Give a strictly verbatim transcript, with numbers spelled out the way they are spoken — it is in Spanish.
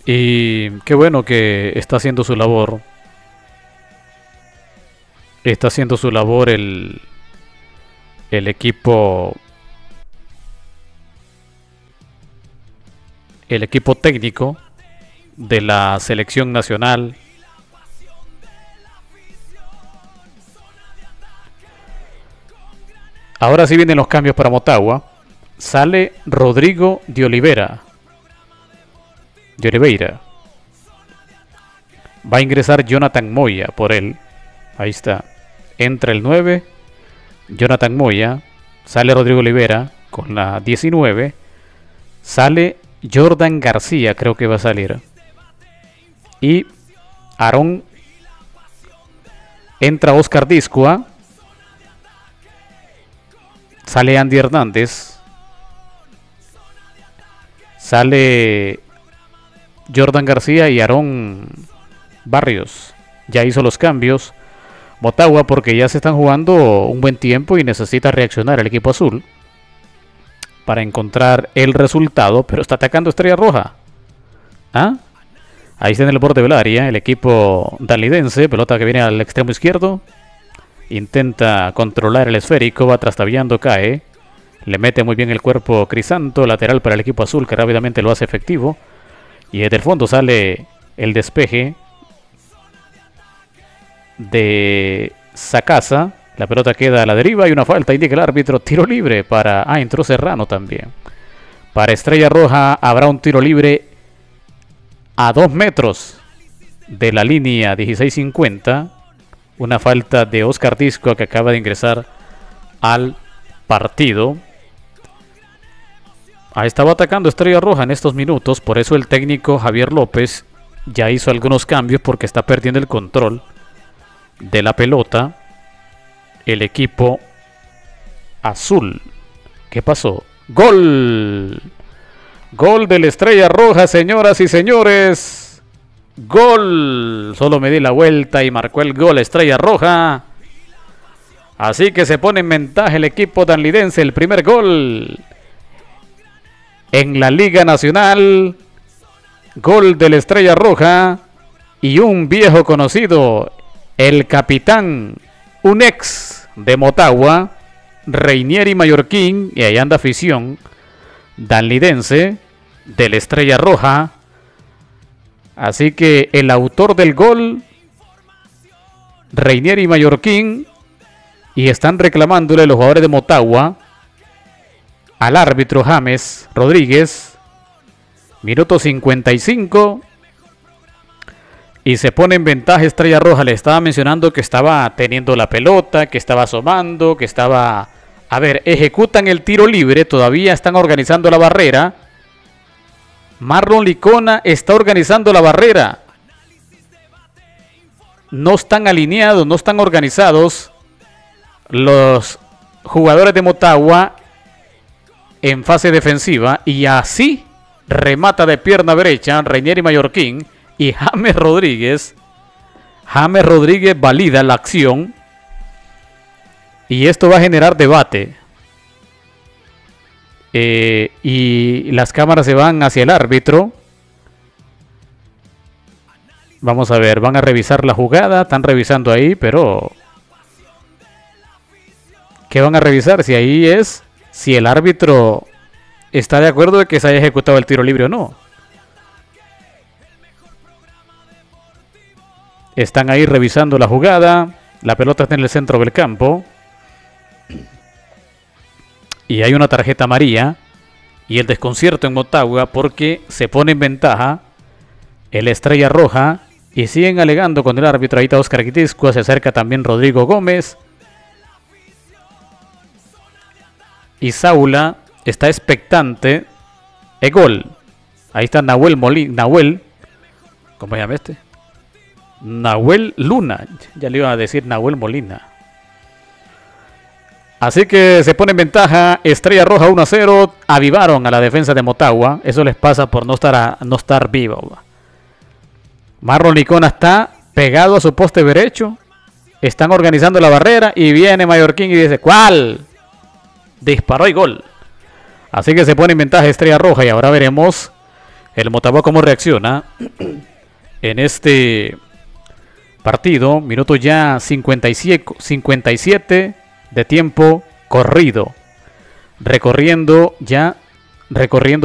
Y qué bueno que está haciendo su labor. Está haciendo su labor el, el equipo. El equipo técnico de la selección nacional. Ahora sí vienen los cambios para Motagua. Sale Rodrigo de Oliveira. De Oliveira. Va a ingresar Jonathan Moya por él. Ahí está. Entra el nueve. Jonathan Moya. Sale Rodrigo Oliveira con la diecinueve. Sale Jordan García, creo que va a salir. Y Aarón. Entra Oscar Discoa. Sale Andy Hernández. Sale Jordan García y Aarón Barrios. Ya hizo los cambios Motagua porque ya se están jugando un buen tiempo y necesita reaccionar el equipo azul para encontrar el resultado, pero está atacando Estrella Roja. ¿Ah? Ahí está en el borde del área el equipo dalidense, pelota que viene al extremo izquierdo. Intenta controlar el esférico, va trastabillando, cae. Le mete muy bien el cuerpo Crisanto, lateral para el equipo azul que rápidamente lo hace efectivo. Y desde el fondo sale el despeje de Sacasa. La pelota queda a la deriva y una falta, indica el árbitro. Tiro libre para... Ah, entró Serrano también. Para Estrella Roja habrá un tiro libre a dos metros de la línea dieciséis cincuenta. Una falta de Oscar Disco que acaba de ingresar al partido. Ha estado atacando Estrella Roja en estos minutos. Por eso el técnico Javier López ya hizo algunos cambios porque está perdiendo el control de la pelota el equipo azul. ¿Qué pasó? ¡Gol! Gol de la Estrella Roja, señoras y señores. Gol. Solo me di la vuelta y marcó el gol Estrella Roja. Así que se pone en ventaja el equipo danlidense. El primer gol en la Liga Nacional. Gol de la Estrella Roja. Y un viejo conocido, el capitán, un ex de Motagua, Reinieri Mallorquín. Y ahí anda afición danlidense de la Estrella Roja. Así que el autor del gol, Reinieri Mallorquín, y están reclamándole los jugadores de Motagua al árbitro James Rodríguez. Minuto cincuenta y cinco. Y se pone en ventaja Estrella Roja. Le estaba mencionando que estaba teniendo la pelota, que estaba asomando, que estaba... A ver, ejecutan el tiro libre, todavía están organizando la barrera. Marlon Licona está organizando la barrera. No están alineados, no están organizados los jugadores de Motagua en fase defensiva. Y así remata de pierna derecha Reinieri Mallorquín y James Rodríguez. James Rodríguez valida la acción. Y esto va a generar debate. Eh, y las cámaras se van hacia el árbitro. Vamos a ver, van a revisar la jugada. Están revisando ahí, pero... ¿qué van a revisar? Si ahí es... si el árbitro está de acuerdo de que se haya ejecutado el tiro libre o no. Están ahí revisando la jugada. La pelota está en el centro del campo. Y hay una tarjeta amarilla. Y el desconcierto en Motagua porque se pone en ventaja el Estrella Roja. Y siguen alegando con el árbitro. Ahí está Oscar Guitiscua. Se acerca también Rodrigo Gómez. Y Saula está expectante. Es gol. Ahí está Nahuel Molina. Nahuel. ¿Cómo se llama este? Nahuel Luna. Ya le iba a decir Nahuel Molina. Así que se pone en ventaja Estrella Roja uno a cero. Avivaron a la defensa de Motagua. Eso les pasa por no estar, a, no estar vivo. Marlon Licona está pegado a su poste derecho. Están organizando la barrera. Y viene Mallorquín y dice: ¿cuál? Disparó y gol. Así que se pone en ventaja Estrella Roja. Y ahora veremos El Motagua cómo reacciona en este partido. Minuto ya cincuenta y siete de tiempo corrido. Recorriendo ya, recorriendo